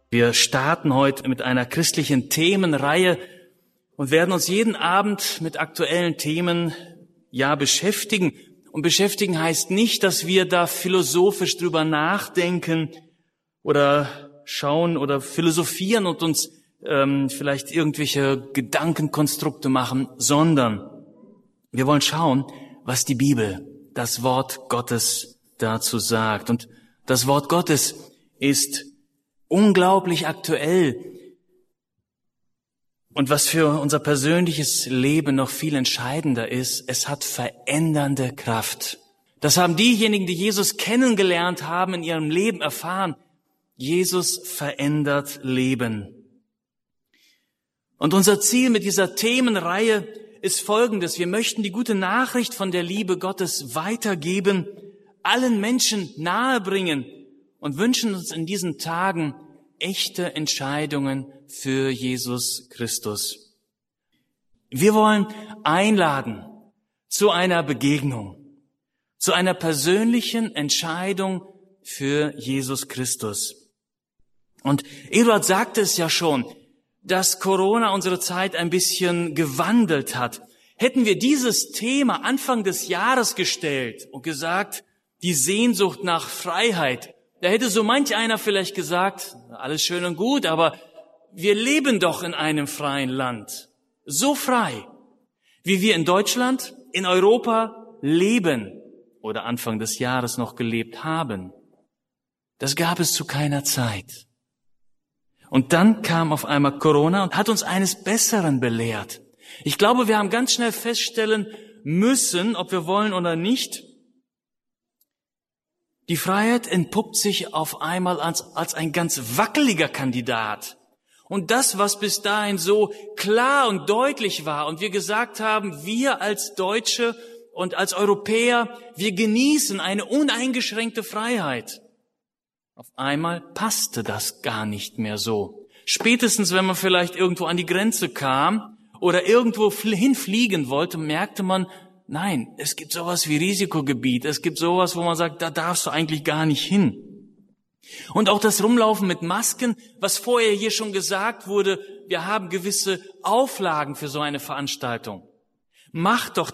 Wir starten heute mit einer christlichen Themenreihe und werden uns jeden Abend mit aktuellen Themen beschäftigen. Und beschäftigen heißt nicht, dass wir da philosophisch drüber nachdenken oder schauen oder philosophieren und uns vielleicht irgendwelche Gedankenkonstrukte machen, sondern wir wollen schauen, was die Bibel, das Wort Gottes dazu sagt. Und das Wort Gottes ist unglaublich aktuell. Und was für unser persönliches Leben noch viel entscheidender ist, es hat verändernde Kraft. Das haben diejenigen, die Jesus kennengelernt haben, in ihrem Leben erfahren. Jesus verändert Leben. Und unser Ziel mit dieser Themenreihe ist folgendes. Wir möchten die gute Nachricht von der Liebe Gottes weitergeben, allen Menschen nahebringen und wünschen uns in diesen Tagen echte Entscheidungen für Jesus Christus. Wir wollen einladen zu einer Begegnung, zu einer persönlichen Entscheidung für Jesus Christus. Und Eduard sagte es ja schon, dass Corona unsere Zeit ein bisschen gewandelt hat. Hätten wir dieses Thema Anfang des Jahres gestellt und gesagt, die Sehnsucht nach Freiheit, da hätte so manch einer vielleicht gesagt, alles schön und gut, aber wir leben doch in einem freien Land. So frei, wie wir in Deutschland, in Europa leben oder Anfang des Jahres noch gelebt haben. Das gab es zu keiner Zeit. Und dann kam auf einmal Corona und hat uns eines Besseren belehrt. Ich glaube, wir haben ganz schnell feststellen müssen, ob wir wollen oder nicht, die Freiheit entpuppt sich auf einmal als ein ganz wackeliger Kandidat. Und das, was bis dahin so klar und deutlich war und wir gesagt haben, wir als Deutsche und als Europäer, wir genießen eine uneingeschränkte Freiheit. Auf einmal passte das gar nicht mehr so. Spätestens, wenn man vielleicht irgendwo an die Grenze kam oder irgendwo hinfliegen wollte, merkte man, nein, es gibt sowas wie Risikogebiet. Es gibt sowas, wo man sagt, da darfst du eigentlich gar nicht hin. Und auch das Rumlaufen mit Masken, was vorher hier schon gesagt wurde, wir haben gewisse Auflagen für so eine Veranstaltung. Macht doch